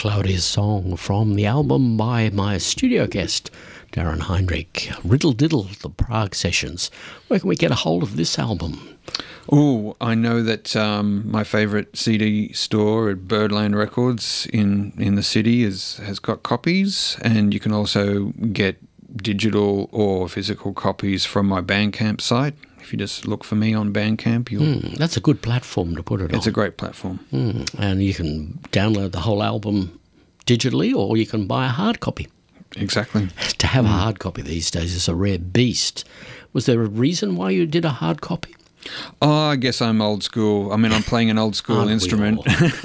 Claudia's song from the album by my studio guest, Darren Heinrich, Riddle Diddle, the Prague Sessions. Where can we get a hold of this album? Oh, I know that my favourite CD store at Birdland Records in the city has got copies, and you can also get digital or physical copies from my Bandcamp site. If you just look for me on Bandcamp, that's a good platform to put it on. It's a great platform. And you can download the whole album digitally, or you can buy a hard copy. Exactly. To have a hard copy these days is a rare beast. Was there a reason why you did a hard copy? Oh, I guess I'm old school. I mean, I'm playing an old school instrument.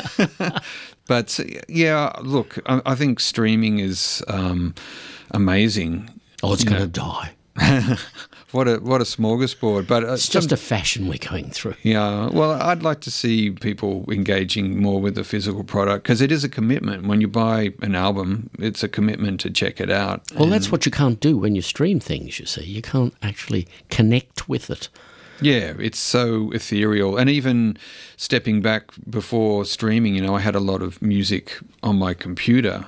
But, yeah, look, I think streaming is amazing. Oh, it's going to die. What a smorgasbord! But it's just a fashion we're going through. Yeah, well, I'd like to see people engaging more with the physical product, because it is a commitment. When you buy an album, it's a commitment to check it out. Well, that's what you can't do when you stream things. You see, you can't actually connect with it. Yeah, it's so ethereal. And even stepping back before streaming, I had a lot of music on my computer,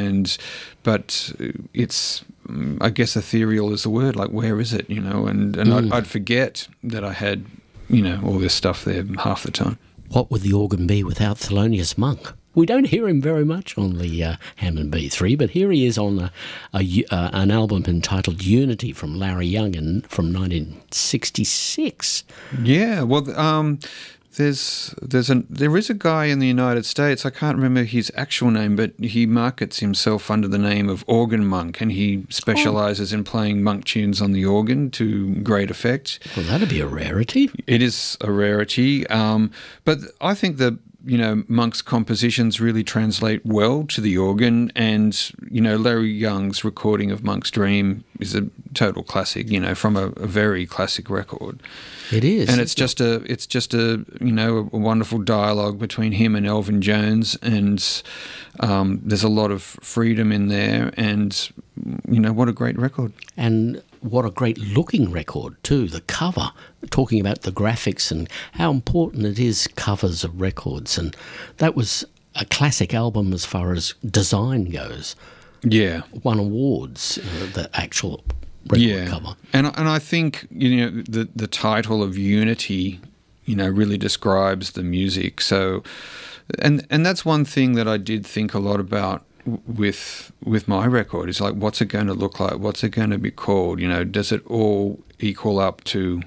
but it's, I guess ethereal is the word, like where is it, and I'd forget that I had, all this stuff there half the time. What would the organ be without Thelonious Monk? We don't hear him very much on the Hammond B3, but here he is on an album entitled Unity from Larry Young from 1966. Yeah, well, there is a guy in the United States, I can't remember his actual name, but he markets himself under the name of Organ Monk, and he specialises in playing monk tunes on the organ to great effect. Well, that'd be a rarity. It is a rarity, but I think that Monk's compositions really translate well to the organ, and Larry Young's recording of Monk's Dream is a total classic, from a very classic record. It is, and it's just a wonderful dialogue between him and Elvin Jones, and there's a lot of freedom in there, and what a great record. And what a great looking record too, the cover, talking about the graphics and how important it is, covers of records. And that was a classic album as far as design goes. Yeah. Won awards, the actual record cover. And I think, the title of Unity, really describes the music. So, and that's one thing that I did think a lot about with my record, is like, what's it going to look like? What's it going to be called? Does it all equal up to,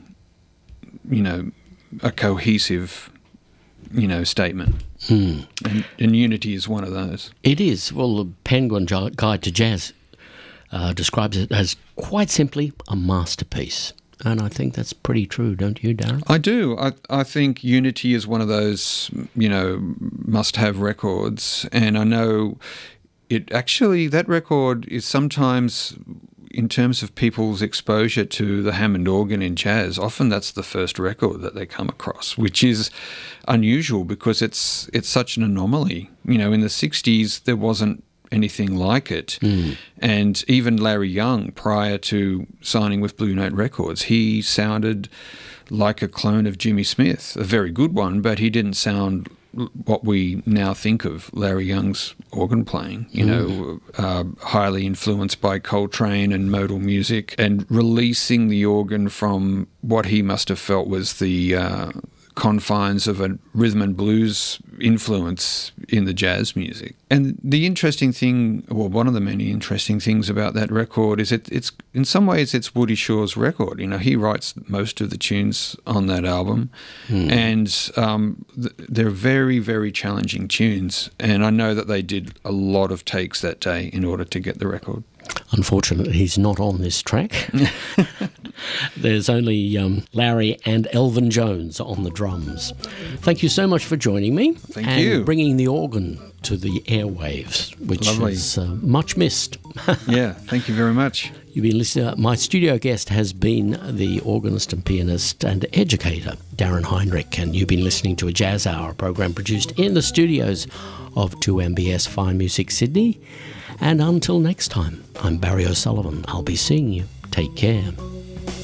a cohesive, statement? And Unity is one of those. It is. Well, the Penguin Guide to Jazz describes it as quite simply a masterpiece. And I think that's pretty true, don't you, Darren? I do. I think Unity is one of those, must-have records. And I know that record is sometimes, in terms of people's exposure to the Hammond organ in jazz, often that's the first record that they come across, which is unusual because it's such an anomaly. In the 60s, there wasn't anything like it. And even Larry Young, prior to signing with Blue Note Records, he sounded like a clone of Jimmy Smith, a very good one, but he didn't sound what we now think of Larry Young's organ playing, highly influenced by Coltrane and modal music, and releasing the organ from what he must have felt was the confines of a rhythm and blues influence in the jazz music. And the interesting thing, or one of the many interesting things about that record, is it's in some ways it's Woody Shaw's record. He writes most of the tunes on that album, and they're very, very challenging tunes. And I know that they did a lot of takes that day in order to get the record. Unfortunately, he's not on this track. There's only Larry and Elvin Jones on the drums. Thank you so much for joining me. Thank you. And bringing the organ to the airwaves, which Lovely. is much missed. Yeah, thank you very much. You've been listening. My studio guest has been the organist and pianist and educator, Darren Heinrich, and you've been listening to a Jazz Hour program produced in the studios of 2MBS Fine Music Sydney. And until next time, I'm Barry O'Sullivan. I'll be seeing you. Take care.